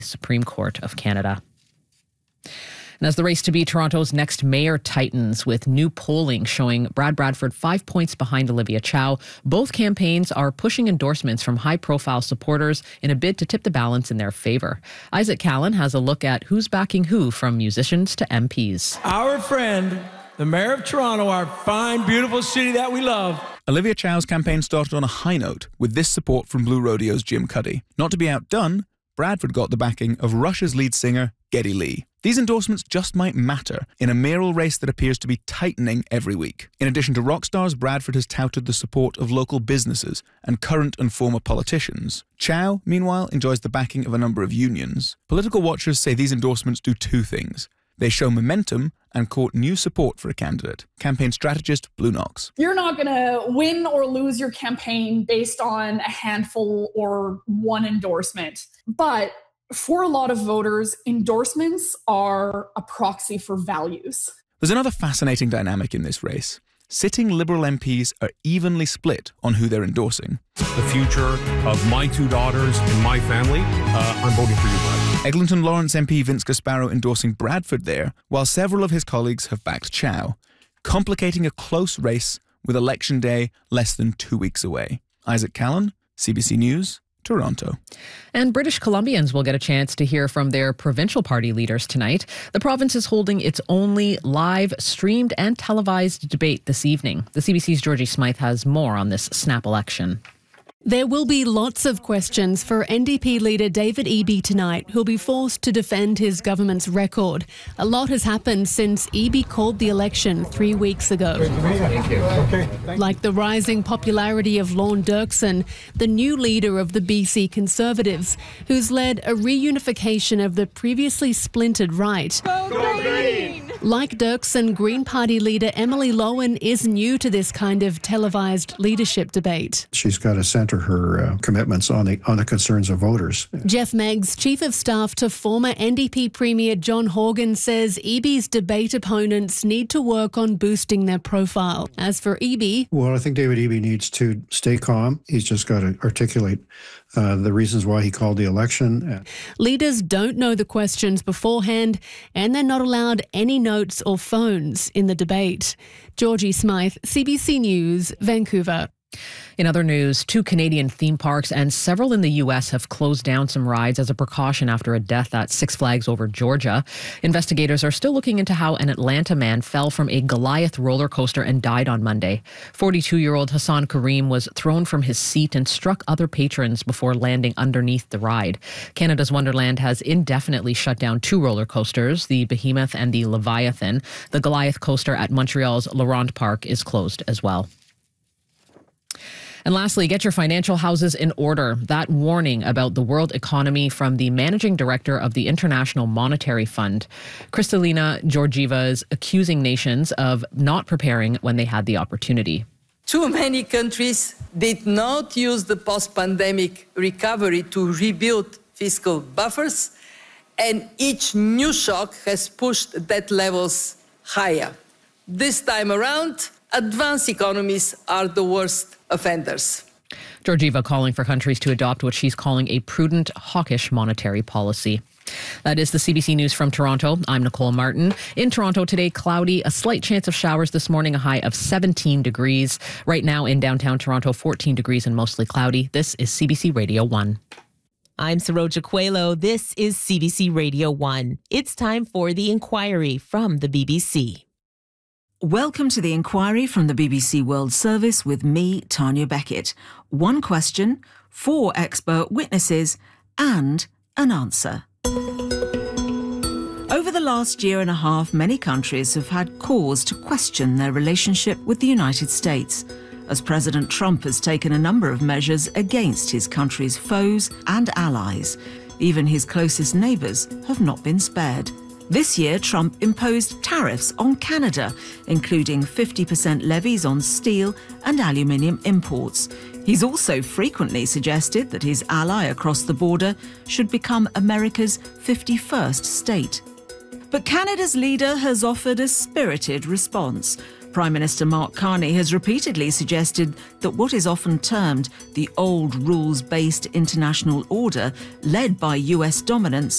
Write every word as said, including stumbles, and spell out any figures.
Supreme Court of Canada. And as the race to be Toronto's next mayor tightens, with new polling showing Brad Bradford five points behind Olivia Chow, both campaigns are pushing endorsements from high-profile supporters in a bid to tip the balance in their favour. Isaac Callan has a look at who's backing who, from musicians to M Ps. Our friend, the Mayor of Toronto, our fine, beautiful city that we love. Olivia Chow's campaign started on a high note with this support from Blue Rodeo's Jim Cuddy. Not to be outdone, Bradford got the backing of Rush's lead singer, Geddy Lee. These endorsements just might matter in a mayoral race that appears to be tightening every week. In addition to rock stars, Bradford has touted the support of local businesses and current and former politicians. Chow, meanwhile, enjoys the backing of a number of unions. Political watchers say these endorsements do two things. They show momentum and court new support for a candidate. Campaign strategist Blue Knox. You're not going to win or lose your campaign based on a handful or one endorsement. But for a lot of voters, endorsements are a proxy for values. There's another fascinating dynamic in this race. Sitting Liberal M Ps are evenly split on who they're endorsing. The future of my two daughters and my family, uh, I'm voting for you, Brad. Eglinton Lawrence M P Vince Gasparo endorsing Bradford there, while several of his colleagues have backed Chow, complicating a close race with Election Day less than two weeks away. Isaac Callan, C B C News, Toronto. And British Columbians will get a chance to hear from their provincial party leaders tonight. The province is holding its only live, streamed and televised debate this evening. The C B C's Georgie Smythe has more on this snap election. There will be lots of questions for N D P leader David Eby tonight, who'll be forced to defend his government's record. A lot has happened since Eby called the election three weeks ago. Thank you. Okay. Like the rising popularity of Lorne Dirksen, the new leader of the B C Conservatives, who's led a reunification of the previously splintered right. Go Green! Like Dirksen, Green Party leader Emily Lowen is new to this kind of televised leadership debate. She's got to center her uh, commitments on the on the concerns of voters. Jeff Meggs, Chief of Staff to former N D P Premier John Horgan, says Eby's debate opponents need to work on boosting their profile. As for Eby... Well, I think David Eby needs to stay calm. He's just got to articulate uh, the reasons why he called the election. Leaders don't know the questions beforehand, and they're not allowed any notes or phones in the debate. Georgie Smythe, C B C News, Vancouver. In other news, two Canadian theme parks and several in the U S have closed down some rides as a precaution after a death at Six Flags Over Georgia. Investigators are still looking into how an Atlanta man fell from a Goliath roller coaster and died on Monday. forty-two-year-old Hassan Kareem was thrown from his seat and struck other patrons before landing underneath the ride. Canada's Wonderland has indefinitely shut down two roller coasters, the Behemoth and the Leviathan. The Goliath coaster at Montreal's La Ronde Park is closed as well. And lastly, get your financial houses in order. That warning about the world economy from the managing director of the International Monetary Fund. Kristalina Georgieva is accusing nations of not preparing when they had the opportunity. Too many countries did not use the post-pandemic recovery to rebuild fiscal buffers, and each new shock has pushed debt levels higher. This time around, advanced economies are the worst offenders. Georgieva calling for countries to adopt what she's calling a prudent, hawkish monetary policy. That is the C B C News from Toronto. I'm Nicole Martin. In Toronto today, cloudy, a slight chance of showers this morning, a high of seventeen degrees. Right now in downtown Toronto, fourteen degrees and mostly cloudy. This is C B C Radio one. I'm Saroja Coelho. This is C B C Radio one. It's time for The Inquiry from the B B C. Welcome to The Inquiry from the B B C World Service with me, Tanya Beckett. One question, four expert witnesses, and an answer. Over the last year and a half, many countries have had cause to question their relationship with the United States, as President Trump has taken a number of measures against his country's foes and allies. Even his closest neighbours have not been spared. This year, Trump imposed tariffs on Canada, including fifty percent levies on steel and aluminium imports. He's also frequently suggested that his ally across the border should become America's fifty-first state. But Canada's leader has offered a spirited response. Prime Minister Mark Carney has repeatedly suggested that what is often termed the old rules-based international order, led by U S dominance,